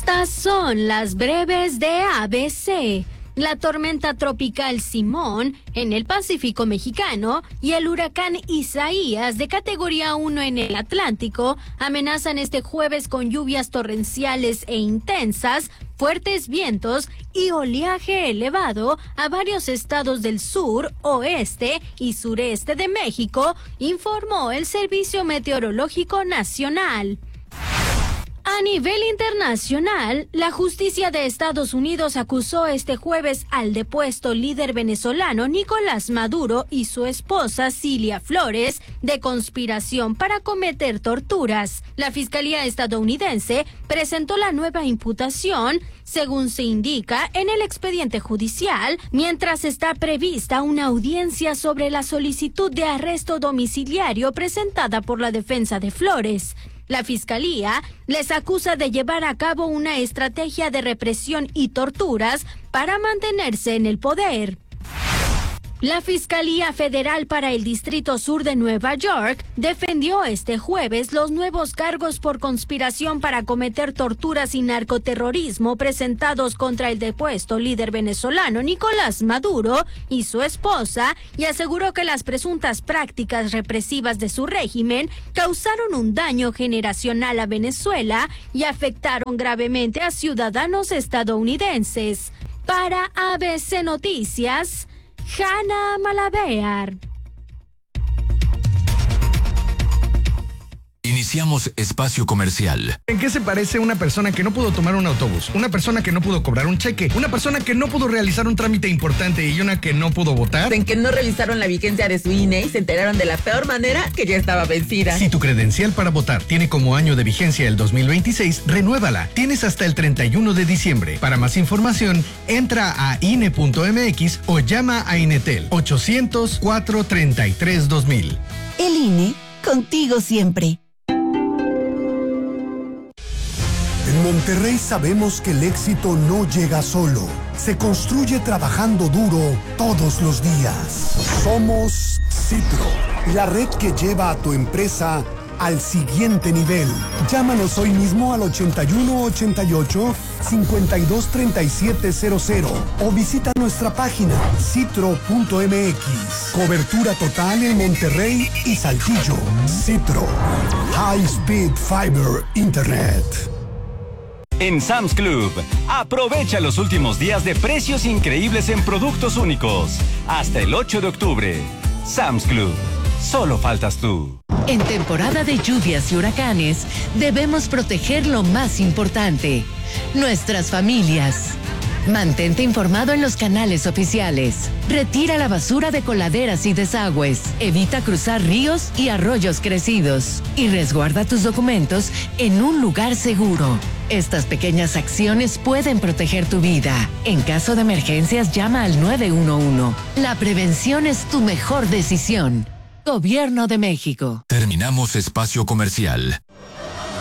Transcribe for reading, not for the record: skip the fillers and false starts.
Estas son las breves de ABC. La tormenta tropical Simón en el Pacífico mexicano y el huracán Isaías de categoría 1 en el Atlántico amenazan este jueves con lluvias torrenciales e intensas, fuertes vientos y oleaje elevado a varios estados del sur, oeste y sureste de México, informó el Servicio Meteorológico Nacional. A nivel internacional, la justicia de Estados Unidos acusó este jueves al depuesto líder venezolano Nicolás Maduro y su esposa Cilia Flores de conspiración para cometer torturas. La Fiscalía estadounidense presentó la nueva imputación, según se indica en el expediente judicial, mientras está prevista una audiencia sobre la solicitud de arresto domiciliario presentada por la defensa de Flores. La Fiscalía les acusa de llevar a cabo una estrategia de represión y torturas para mantenerse en el poder. La Fiscalía Federal para el Distrito Sur de Nueva York defendió este jueves los nuevos cargos por conspiración para cometer torturas y narcoterrorismo presentados contra el depuesto líder venezolano Nicolás Maduro y su esposa, y aseguró que las presuntas prácticas represivas de su régimen causaron un daño generacional a Venezuela y afectaron gravemente a ciudadanos estadounidenses. Para ABC Noticias, Hanna Malabear. Iniciamos espacio comercial. ¿En qué se parece una persona que no pudo tomar un autobús, una persona que no pudo cobrar un cheque, una persona que no pudo realizar un trámite importante y una que no pudo votar? En que no revisaron la vigencia de su INE y se enteraron de la peor manera que ya estaba vencida. Si tu credencial para votar tiene como año de vigencia el 2026, renuévala. Tienes hasta el 31 de diciembre. Para más información, entra a INE.mx o llama a Inetel 800-433-2000. El INE, contigo siempre. En Monterrey sabemos que el éxito no llega solo, se construye trabajando duro todos los días. Somos Citro, la red que lleva a tu empresa al siguiente nivel. Llámanos hoy mismo al 8188-523700 o visita nuestra página citro.mx. Cobertura total en Monterrey y Saltillo. Citro, High Speed Fiber Internet. En Sam's Club, aprovecha los últimos días de precios increíbles en productos únicos. Hasta el 8 de octubre. Sam's Club. Solo faltas tú. En temporada de lluvias y huracanes, debemos proteger lo más importante: nuestras familias. Mantente informado en los canales oficiales. Retira la basura de coladeras y desagües. Evita cruzar ríos y arroyos crecidos. Y resguarda tus documentos en un lugar seguro. Estas pequeñas acciones pueden proteger tu vida. En caso de emergencias, llama al 911. La prevención es tu mejor decisión. Gobierno de México. Terminamos espacio comercial.